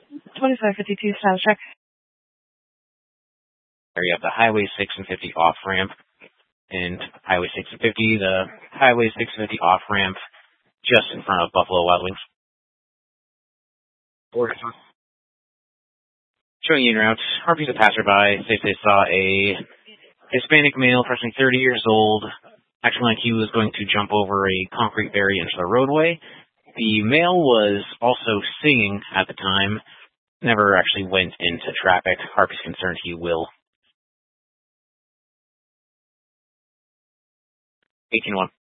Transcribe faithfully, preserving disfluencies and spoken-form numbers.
twenty-five fifty-two, status check. There you have the Highway six and fifty off-ramp, and Highway six and fifty, the Highway six and fifty off-ramp, just in front of Buffalo Wild Wings. Showing you en route, R P's a passerby, says they saw a Hispanic male, approximately thirty years old, acting like he was going to jump over a concrete barrier into the roadway. The male was also singing at the time, never actually went into traffic. R P's concerned he will. eighteen one.